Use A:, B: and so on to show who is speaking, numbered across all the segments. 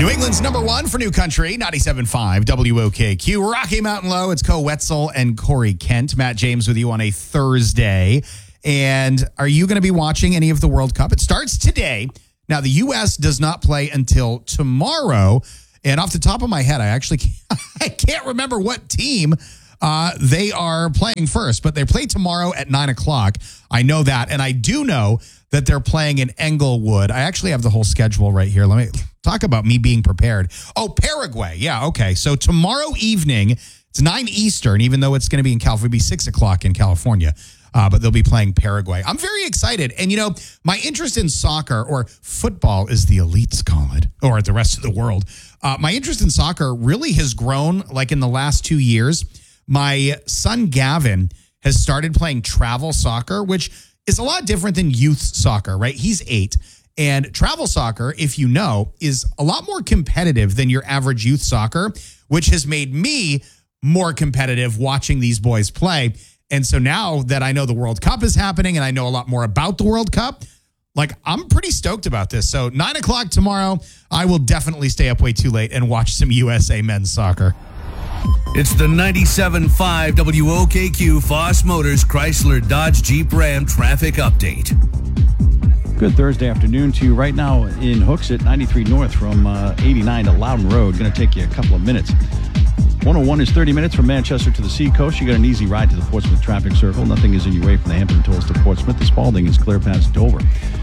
A: New England's number one for New Country, 97.5 WOKQ. Rocky Mountain Low, it's Co Wetzel and Corey Kent. Matt James with you on a Thursday. And are you going to be watching any of the World Cup? It starts today. Now, the U.S. does not play until tomorrow. And off the top of my head, I can't remember what team they are playing first, but they play tomorrow at 9 o'clock. I know that. And I do know that they're playing in Englewood. I actually have the whole schedule right here. Let me talk about me being prepared. Oh, Paraguay. Yeah, okay. So tomorrow evening, it's 9 Eastern, even though it's going to be in California, it'll be 6 o'clock in California. But they'll be playing Paraguay. I'm very excited. And, you know, my interest in soccer, or football as the elites call it, or the rest of the world, my interest in soccer really has grown like in the last 2 years. My son, Gavin, has started playing travel soccer, which is a lot different than youth soccer, right? He's 8. And travel soccer, if you know, is a lot more competitive than your average youth soccer, which has made me more competitive watching these boys play. And so now that I know the World Cup is happening and I know a lot more about the World Cup, like, I'm pretty stoked about this. So 9 o'clock tomorrow, I will definitely stay up way too late and watch some USA men's soccer.
B: It's the 97.5 WOKQ Foss Motors Chrysler Dodge Jeep Ram traffic update.
C: Good Thursday afternoon to you. Right now in Hooksett, 93 north from 89 to Loudon Road. Going to take you a couple of minutes. 101 is 30 minutes from Manchester to the Seacoast. You got an easy ride to the Portsmouth traffic circle. Nothing is in your way from the Hampton Tolls to Portsmouth. The Spalding is clear past Dover.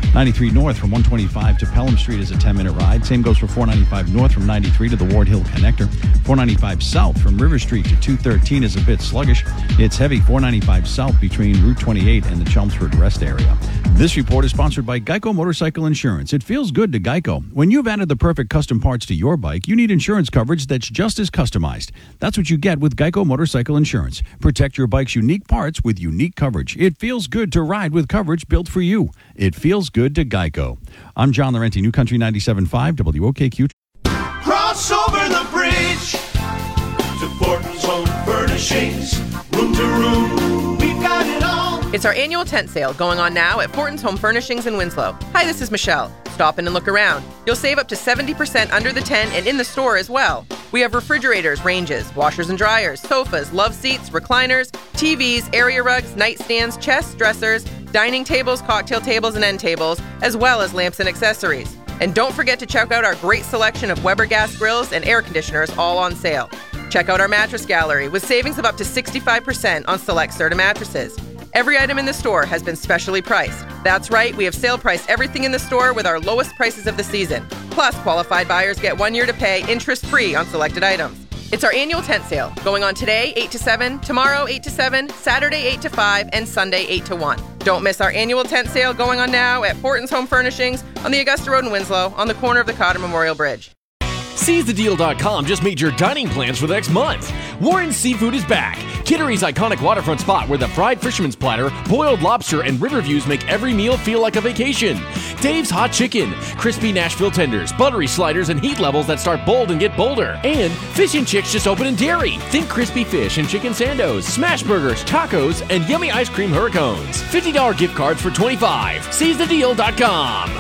C: 93 north from 125 to Pelham Street is a 10-minute ride. Same goes for 495 north from 93 to the Ward Hill Connector. 495 south from River Street to 213 is a bit sluggish. It's heavy 495 south between Route 28 and the Chelmsford Rest area. This report is sponsored by Geico Motorcycle Insurance. It feels good to Geico. When you've added the perfect custom parts to your bike, you need insurance coverage that's just as customized. That's what you get with Geico Motorcycle Insurance. Protect your bike's unique parts with unique coverage. It feels good to ride with coverage built for you. It feels good to Geico. I'm John Laurenti, New Country 97.5 WOKQ.
D: Cross over the bridge to Fortin's Home Furnishings. Room to room, we've got it all.
E: It's our annual tent sale going on now at Fortin's Home Furnishings in Winslow. Hi, this is Michelle. Stop in and look around. You'll save up to 70% under the tent and in the store as well. We have refrigerators, ranges, washers and dryers, sofas, love seats, recliners, TVs, area rugs, nightstands, chests, dressers, dining tables, cocktail tables, and end tables, as well as lamps and accessories. And don't forget to check out our great selection of Weber gas grills and air conditioners, all on sale. Check out our mattress gallery with savings of up to 65% on select Serta mattresses. Every item in the store has been specially priced. That's right, we have sale priced everything in the store with our lowest prices of the season. Plus, qualified buyers get 1 year to pay interest-free on selected items. It's our annual tent sale, going on today, 8 to 7, tomorrow, 8 to 7, Saturday, 8 to 5, and Sunday, 8 to 1. Don't miss our annual tent sale going on now at Fortin's Home Furnishings on the Augusta Road in Winslow on the corner of the Cotter Memorial Bridge.
F: SeizeTheDeal.com just made your dining plans for the next month. Warren Seafood is back. Kittery's iconic waterfront spot where the fried fisherman's platter, boiled lobster, and river views make every meal feel like a vacation. Dave's Hot Chicken, crispy Nashville tenders, buttery sliders, and heat levels that start bold and get bolder. And Fish and Chicks just opened in Derry. Think crispy fish and chicken sandos, smash burgers, tacos, and yummy ice cream hurricanes. $50 gift cards for $25. SeizeTheDeal.com.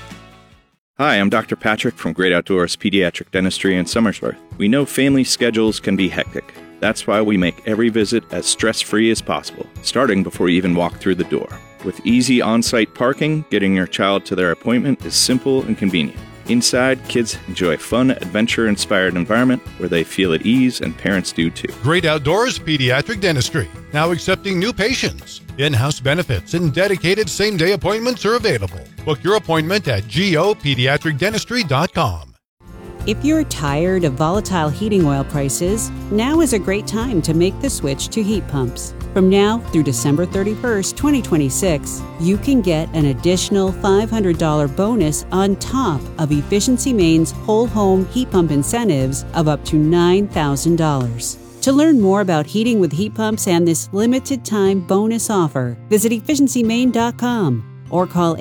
G: Hi, I'm Dr. Patrick from Great Outdoors Pediatric Dentistry in Somersworth. We know family schedules can be hectic. That's why we make every visit as stress-free as possible, starting before you even walk through the door. With easy on-site parking, getting your child to their appointment is simple and convenient. Inside, kids enjoy a fun, adventure-inspired environment where they feel at ease, and parents do too.
H: Great Outdoors Pediatric Dentistry, now accepting new patients. In-house benefits and dedicated same-day appointments are available. Book your appointment at gopediatricdentistry.com.
I: If you're tired of volatile heating oil prices, now is a great time to make the switch to heat pumps. From now through December 31st, 2026, you can get an additional $500 bonus on top of Efficiency Maine's whole home heat pump incentives of up to $9,000. To learn more about heating with heat pumps and this limited time bonus offer, visit efficiencymaine.com or call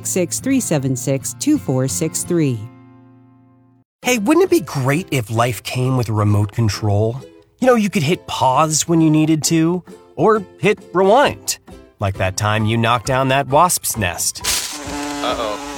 I: 866-376-2463.
J: Hey, wouldn't it be great if life came with a remote control? You know, you could hit pause when you needed to, or hit rewind. Like that time you knocked down that wasp's nest.
K: Uh-oh.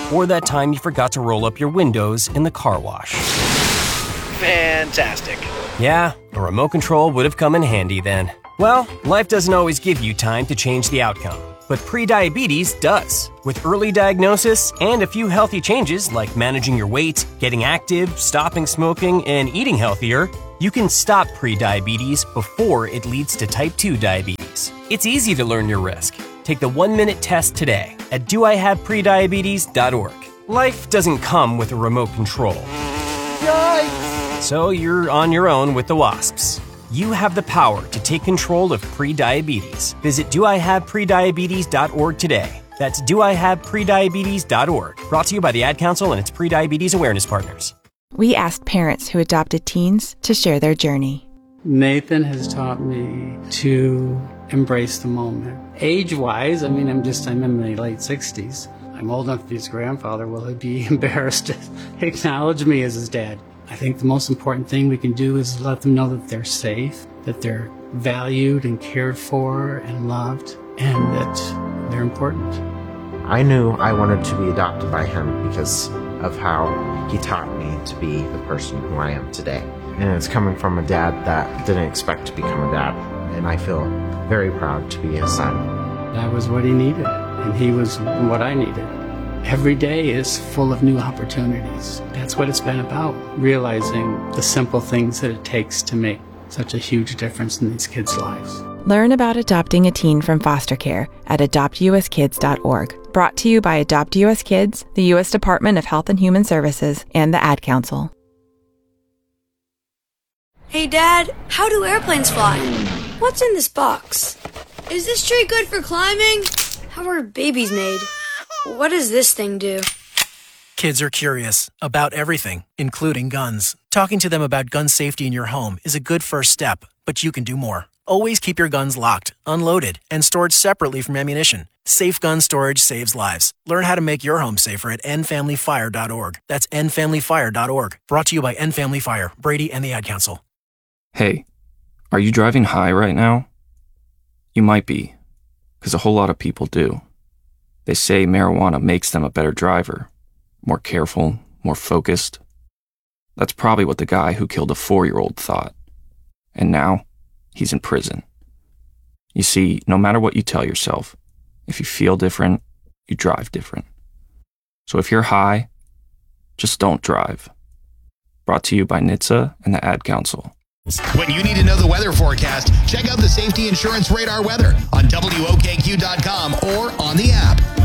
J: or that time you forgot to roll up your windows in the car wash.
K: Fantastic.
J: Yeah, a remote control would have come in handy then. Well, life doesn't always give you time to change the outcome, but prediabetes does. With early diagnosis and a few healthy changes like managing your weight, getting active, stopping smoking, and eating healthier, you can stop prediabetes before it leads to type 2 diabetes. It's easy to learn your risk. Take the 1-minute test today at doihaveprediabetes.org. Life doesn't come with a remote control. Yikes! So you're on your own with the wasps. You have the power to take control of prediabetes. Visit doihaveprediabetes.org today. That's doihaveprediabetes.org. Brought to you by the Ad Council and its Prediabetes Awareness Partners.
L: We asked parents who adopted teens to share their journey.
M: Nathan has taught me to embrace the moment. Age-wise, I'm in my late 60s. I'm old enough to be his grandfather. Will he be embarrassed to acknowledge me as his dad? I think the most important thing we can do is let them know that they're safe, that they're valued and cared for and loved, and that they're important.
N: I knew I wanted to be adopted by him because of how he taught me to be the person who I am today. And it's coming from a dad that didn't expect to become a dad, and I feel very proud to be his son.
M: That was what he needed, and he was what I needed. Every day is full of new opportunities. That's what it's been about, realizing the simple things that it takes to make such a huge difference in these kids' lives.
L: Learn about adopting a teen from foster care at adoptuskids.org. Brought to you by Adopt US Kids, the U.S. Department of Health and Human Services, and the Ad Council.
O: Hey, Dad, how do airplanes fly? What's in this box? Is this tree good for climbing? How are babies made? What does this thing do?
K: Kids are curious about everything, including guns. Talking to them about gun safety in your home is a good first step, but you can do more. Always keep your guns locked, unloaded, and stored separately from ammunition. Safe gun storage saves lives. Learn how to make your home safer at endfamilyfire.org. That's endfamilyfire.org. Brought to you by End Family Fire, Brady, and the Ad Council.
P: Hey, are you driving high right now? You might be, because a whole lot of people do. They say marijuana makes them a better driver, more careful, more focused. That's probably what the guy who killed a 4-year-old thought. And now, he's in prison. You see, no matter what you tell yourself, if you feel different, you drive different. So if you're high, just don't drive. Brought to you by NHTSA and the Ad Council.
A: When you need to know the weather forecast, check out the Safety Insurance Radar weather on WOKQ.com or on the app.